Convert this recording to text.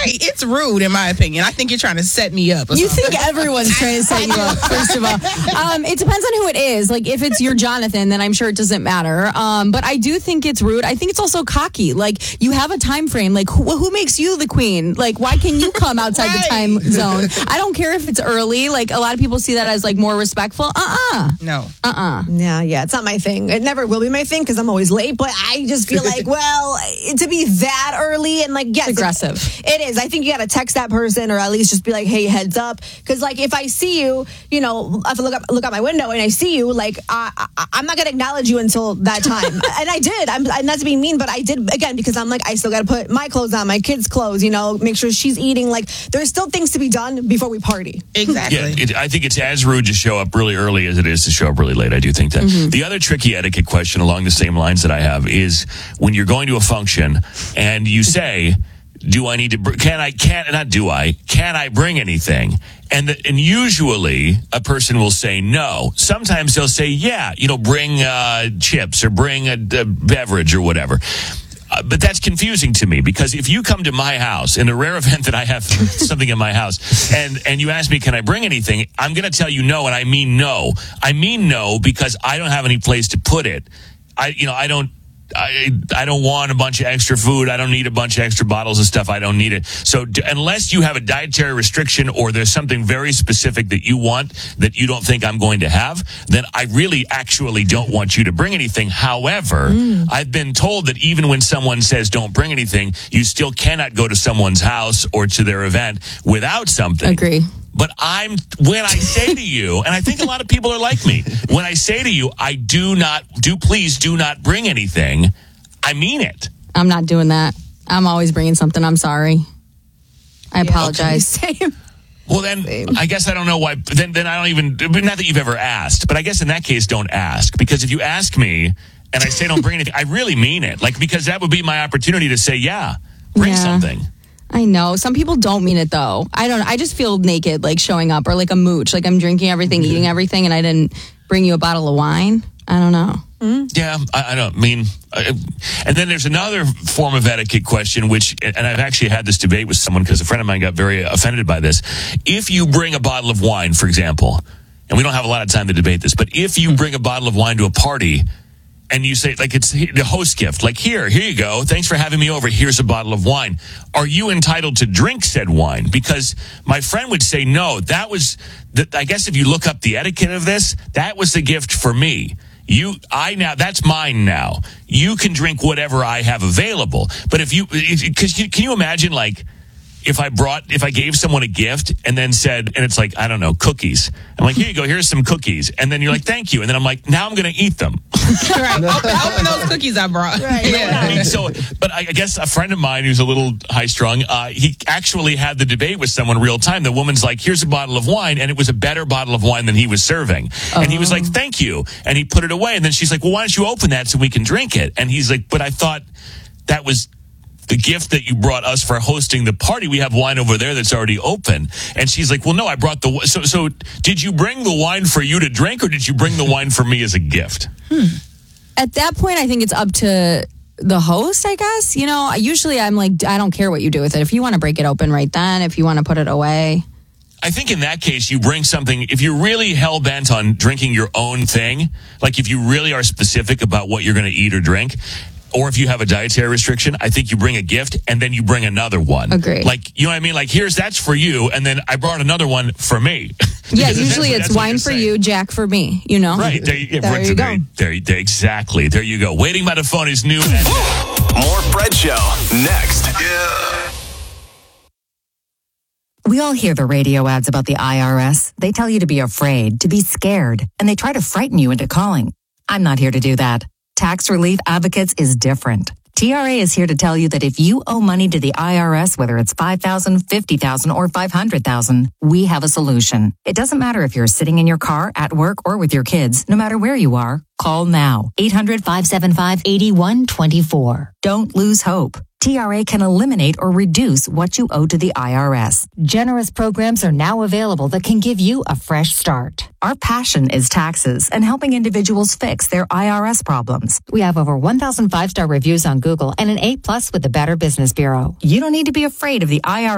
Right. It's rude, in my opinion. I think you're trying to set me up. You think everyone's trying to set you up, first of all. It depends on who it is. Like, if it's your Jonathan, then I'm sure it doesn't matter. But I do think it's rude. I think it's also cocky. Like, you have a time frame. Like, who makes you the queen? Like, why can you come outside the time zone? I don't care if it's early. Like, a lot of people see that as, like, more respectful. No. Yeah, it's not my thing. It never will be my thing because I'm always late. But I just feel like, well, to be that early and, like, yes. Aggressive. It is. I think you got to text that person or at least just be like, hey, heads up. Because, like, if I see you, you know, if I look out my window and I see you, like, I'm not going to acknowledge you until that time. And I did. I'm not to be mean, but I did, again, because I'm like, I still got to put my clothes on, my kids' clothes, you know, make sure she's eating. Like, there's still things to be done before we party. Exactly. Yeah, I think it's as rude to show up really early as it is to show up really late. I do think that. Mm-hmm. The other tricky etiquette question along the same lines that I have is when you're going to a function and you say, do I need to, can I bring anything? And usually a person will say no. Sometimes they'll say, yeah, you know, bring chips or bring a beverage or whatever. But that's confusing to me because if you come to my house in a rare event that I have something in my house and you ask me, can I bring anything? I'm going to tell you no. And I mean no. I mean no because I don't have any place to put it. I don't want a bunch of extra food. I don't need a bunch of extra bottles of stuff. I don't need it. So unless you have a dietary restriction or there's something very specific that you want that you don't think I'm going to have, then I really actually don't want you to bring anything. However, I've been told that even when someone says don't bring anything, you still cannot go to someone's house or to their event without something. Agree. But when I say to you, and I think a lot of people are like me, when I say to you, please do not bring anything, I mean it. I'm not doing that. I'm always bringing something. I'm sorry. I apologize. Okay. Same. Well, then, I guess I don't know why. Then I don't even, not that you've ever asked, but I guess in that case, don't ask. Because if you ask me and I say don't bring anything, I really mean it. Like, because that would be my opportunity to say, bring something. I know. Some people don't mean it, though. I just feel naked, like showing up, or like a mooch, like I'm drinking everything, eating everything, and I didn't bring you a bottle of wine. I don't know. Yeah, I don't mean. And then there's another form of etiquette question, which, and I've actually had this debate with someone because a friend of mine got very offended by this. If you bring a bottle of wine, for example, and we don't have a lot of time to debate this, but if you bring a bottle of wine to a party, and you say, like, it's the host gift, like, here you go. Thanks for having me over. Here's a bottle of wine. Are you entitled to drink said wine? Because my friend would say, no, I guess if you look up the etiquette of this, that was the gift for me. That's mine now. You can drink whatever I have available. But can you imagine, like, if I gave someone a gift and then said, and it's like, I don't know, cookies. I'm like, here you go, here's some cookies. And then you're like, thank you. And then I'm like, now I'm going to eat them. Right. Open those cookies I brought. Right. Yeah. I mean, but I guess a friend of mine who's a little high strung, he actually had the debate with someone real time. The woman's like, here's a bottle of wine. And it was a better bottle of wine than he was serving. And he was like, thank you. And he put it away. And then she's like, well, why don't you open that so we can drink it? And he's like, but I thought that was the gift that you brought us for hosting the party. We have wine over there that's already open. And she's like, well, no, I brought so did you bring the wine for you to drink or did you bring the wine for me as a gift? At that point, I think it's up to the host, I guess. You know, usually I'm like, I don't care what you do with it. If you want to break it open right then, if you want to put it away. I think in that case, you bring something, if you're really hell-bent on drinking your own thing, like if you really are specific about what you're going to eat or drink, or if you have a dietary restriction, I think you bring a gift and then you bring another one. Agreed. Like, you know what I mean? Like, that's for you, and then I brought another one for me. Yeah, usually it's wine for you, Jack for me, you know? Right. There you go. Exactly. There you go. Waiting by the phone is new. More Fred Show next. Yeah. We all hear the radio ads about the IRS. They tell you to be afraid, to be scared, and they try to frighten you into calling. I'm not here to do that. Tax Relief Advocates is different. TRA is here to tell you that if you owe money to the IRS, whether it's $5,000, $50,000, or $500,000, we have a solution. It doesn't matter if you're sitting in your car, at work, or with your kids. No matter where you are, call now. 800-575-8124. Don't lose hope. TRA can eliminate or reduce what you owe to the IRS. Generous programs are now available that can give you a fresh start. Our passion is taxes and helping individuals fix their IRS problems. We have over 1,000 5-star reviews on Google and an A+ with the Better Business Bureau. You don't need to be afraid of the IRS.